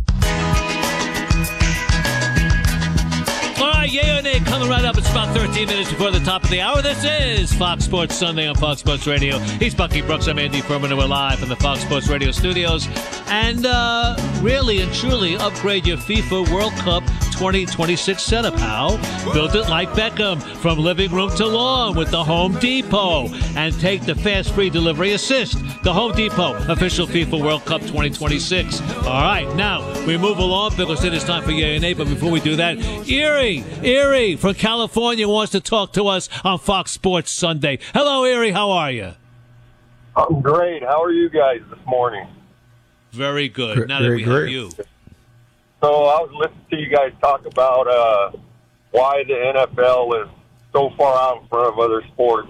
All right, yay or nay, coming right up. It's about 13 minutes before the top of the hour. This is Fox Sports Sunday on Fox Sports Radio. He's Bucky Brooks. I'm Andy Furman, and we're live from the Fox Sports Radio studios. And really and truly upgrade your FIFA World Cup 2026 setup. How? Build it like Beckham, from living room to lawn with the Home Depot. And take the fast free delivery assist. The Home Depot, official FIFA World Cup 2026. All right, now we move along because it is time for yay or nay. But before we do that, Erie from California wants to talk to us on Fox Sports Sunday. Hello, Erie. How are you? I'm great. How are you guys this morning? Very good. Now that we have you. So I was listening to you guys talk about why the NFL is so far out in front of other sports.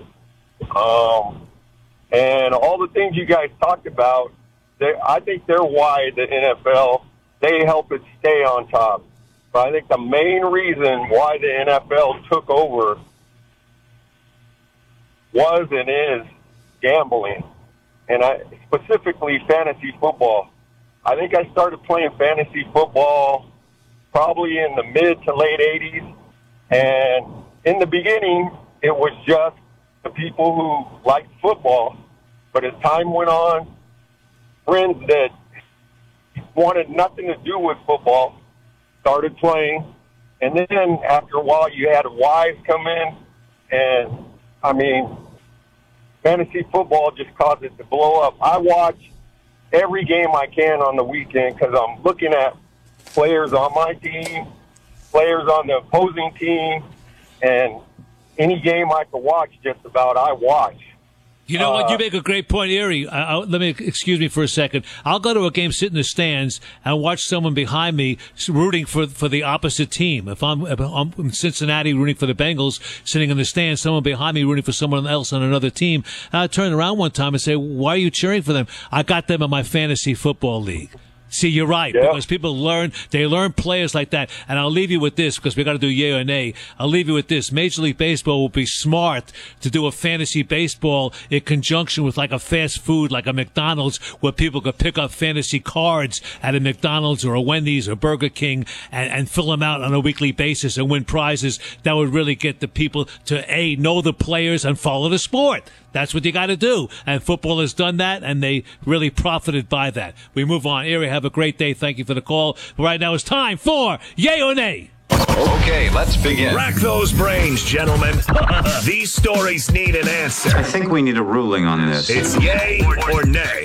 And all the things you guys talked about, I think they're why the NFL, they help it stay on top. But I think the main reason why the NFL took over was and is gambling, and specifically fantasy football. I think I started playing fantasy football probably in the mid to late 80s, and in the beginning, it was just the people who liked football. But as time went on, friends that wanted nothing to do with football started playing, and then after a while you had wives come in, and I mean, fantasy football just caused it to blow up. I watch every game I can on the weekend because I'm looking at players on my team, players on the opposing team, and any game I can watch just about I watch. You know what? You make a great point, Erie. Excuse me for a second. I'll go to a game, sit in the stands, and watch someone behind me rooting for the opposite team. If I'm in Cincinnati rooting for the Bengals, sitting in the stands, someone behind me rooting for someone else on another team, I turn around one time and say, "Why are you cheering for them?" I got them in my fantasy football league. See, you're right, because people learn players like that. And I'll leave you with this, because we got to do yay or nay. I'll leave you with this. Major League Baseball will be smart to do a fantasy baseball in conjunction with like a fast food, like a McDonald's, where people could pick up fantasy cards at a McDonald's or a Wendy's or Burger King and fill them out on a weekly basis and win prizes. That would really get the people to, A, know the players and follow the sport. That's what you got to do. And football has done that, and they really profited by that. We move on. Erie, have a great day. Thank you for the call. Right now it's time for Yay or Nay. Okay, let's begin. Rack those brains, gentlemen. These stories need an answer. I think we need a ruling on this. It's yay or nay.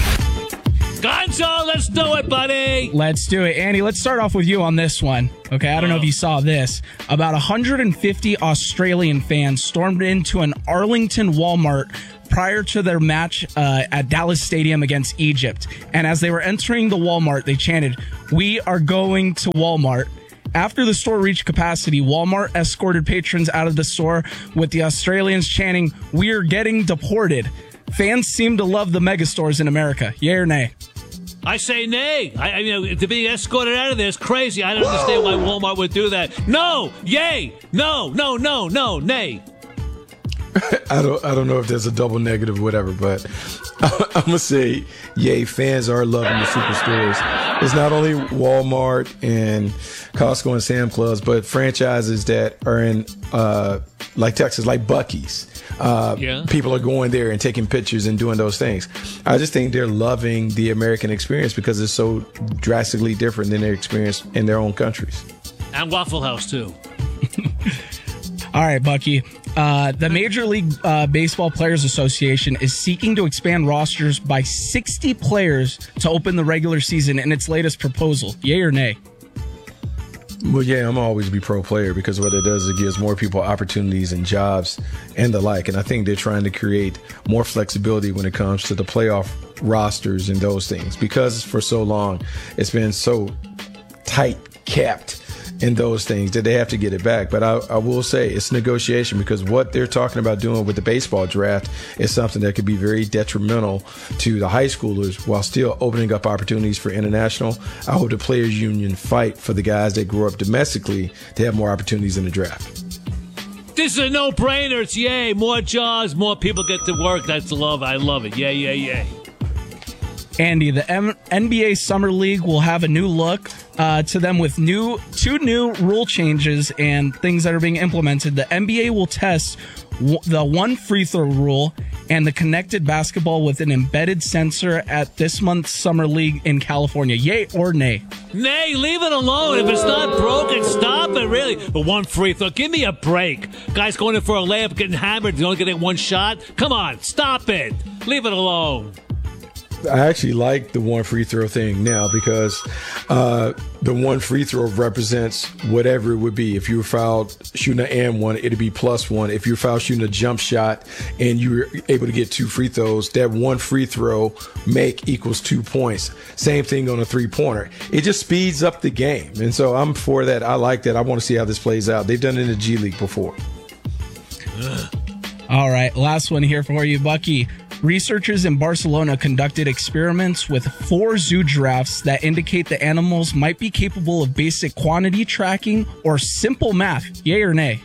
Gonzo, let's do it, buddy. Let's do it. Andy, let's start off with you on this one. Okay, I don't know if you saw this. About 150 Australian fans stormed into an Arlington Walmart prior to their match at Dallas Stadium against Egypt. And as they were entering the Walmart, they chanted, "We are going to Walmart." After the store reached capacity, Walmart escorted patrons out of the store with the Australians chanting, "We're getting deported." Fans seem to love the mega stores in America. Yay or nay? I say nay. To be escorted out of there is crazy. I don't understand why Walmart would do that. No, yay, no, nay. I don't know if there's a double negative or whatever, but I'm going to say, yay, fans are loving the superstores. It's not only Walmart and Costco and Sam Clubs, but franchises that are in, like Texas, like Buc-ee's. People are going there and taking pictures and doing those things. I just think they're loving the American experience because it's so drastically different than their experience in their own countries. And Waffle House, too. All right, Bucky. The Major League Baseball Players Association is seeking to expand rosters by 60 players to open the regular season in its latest proposal. Yay or nay? Well, yeah, I'm always be pro player because what it does is it gives more people opportunities and jobs and the like. And I think they're trying to create more flexibility when it comes to the playoff rosters and those things because for so long it's been so tight capped in those things that they have to get it back. But I will say it's negotiation because what they're talking about doing with the baseball draft is something that could be very detrimental to the high schoolers while still opening up opportunities for international. I hope the players union fight for the guys that grew up domestically to have more opportunities in the draft. This is a no-brainer. It's yay. More jobs, more people get to work. That's love. I love it. Yay, yay, yay. Andy, the NBA Summer League will have a new look to them with two new rule changes and things that are being implemented. The NBA will test the one free throw rule and the connected basketball with an embedded sensor at this month's Summer League in California. Yay or nay? Nay, leave it alone. If it's not broken, stop it, really. But one free throw, give me a break. Guys going in for a layup, getting hammered, you only getting one shot. Come on, stop it. Leave it alone. I actually like the one free throw thing now because the one free throw represents whatever it would be. If you were fouled shooting an and one, it'd be +1. If you were fouled shooting a jump shot and you were able to get 2 free throws, that one free throw make equals 2 points. Same thing on a 3-pointer. It just speeds up the game. And so I'm for that. I like that. I want to see how this plays out. They've done it in the G League before. All right. Last one here for you, Bucky. Researchers in Barcelona conducted experiments with 4 zoo giraffes that indicate the animals might be capable of basic quantity tracking or simple math. Yay or nay?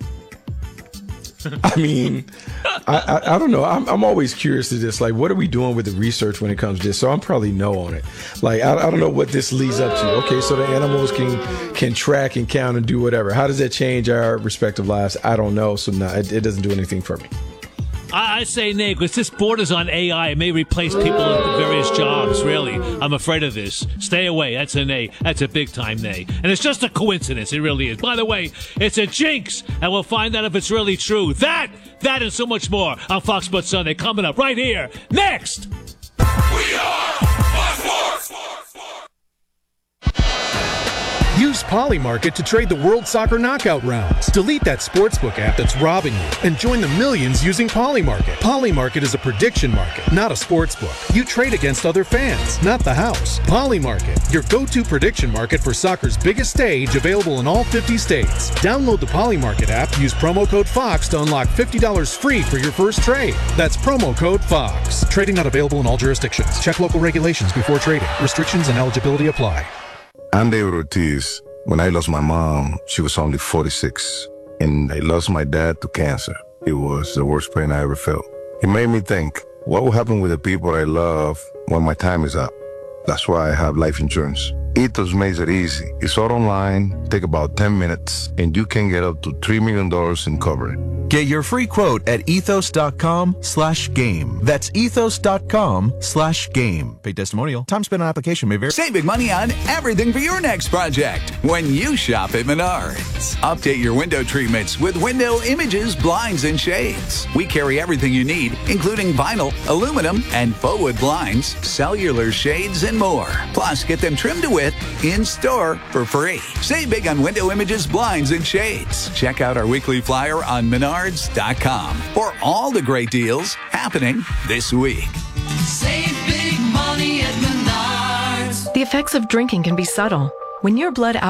I mean, I don't know. I'm always curious to this. Like, what are we doing with the research when it comes to this? So I'm probably no on it. Like, I don't know what this leads up to. Okay, so the animals can track and count and do whatever. How does that change our respective lives? I don't know. So no, it doesn't do anything for me. I say nay, because this borders on AI. It may replace people in various jobs, really. I'm afraid of this. Stay away. That's a nay. That's a big-time nay. And it's just a coincidence. It really is. By the way, it's a jinx, and we'll find out if it's really true. That and so much more on Fox Sports Sunday. Coming up right here. Next! We are Fox Sports! Use Polymarket to trade the World Soccer Knockout rounds. Delete that sportsbook app that's robbing you and join the millions using Polymarket. Polymarket is a prediction market, not a sportsbook. You trade against other fans, not the house. Polymarket, your go-to prediction market for soccer's biggest stage, available in all 50 states. Download the Polymarket app, use promo code FOX to unlock $50 free for your first trade. That's promo code FOX. Trading not available in all jurisdictions. Check local regulations before trading. Restrictions and eligibility apply. I'm David Ortiz. When I lost my mom, she was only 46. And I lost my dad to cancer. It was the worst pain I ever felt. It made me think, what will happen with the people I love when my time is up? That's why I have life insurance. Ethos makes it easy. It's all online, take about 10 minutes, and you can get up to $3 million in coverage. Get your free quote at ethos.com/game. That's ethos.com/game. Paid testimonial. Time spent on application may vary. Save big money on everything for your next project when you shop at Menards. Update your window treatments with window images, blinds, and shades. We carry everything you need, including vinyl, aluminum, and faux wood blinds, cellular shades, and more. Plus, get them trimmed to width in store for free. Save big on window images, blinds, and shades. Check out our weekly flyer on Menards.com for all the great deals happening this week. Save big money at Menards. The effects of drinking can be subtle. When your blood